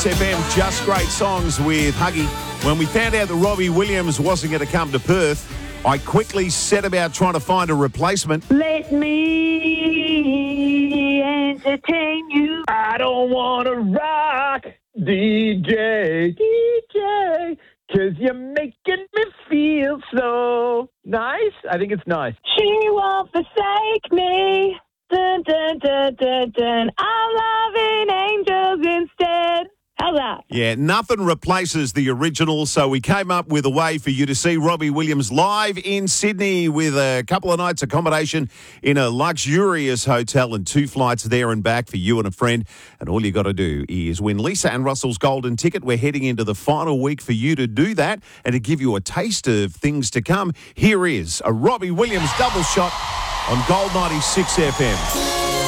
FM, Just Great Songs with Huggy. When we found out that Robbie Williams wasn't going to come to Perth, I quickly set about trying to find a replacement. Let me entertain you. I don't want to rock, DJ, 'cause you're making me feel so nice. I think it's nice. She won't forsake me. Dun, dun, dun, dun, dun. I'm loving angels instead. How's that? Yeah, nothing replaces the original, so we came up with a way for you to see Robbie Williams live in Sydney with a couple of nights accommodation in a luxurious hotel and 2 flights there and back for you and a friend. And all you got to do is win Lisa and Russell's golden ticket. We're heading into the final week for you to do that and to give you a taste of things to come. Here is a Robbie Williams double shot on Gold 96 FM.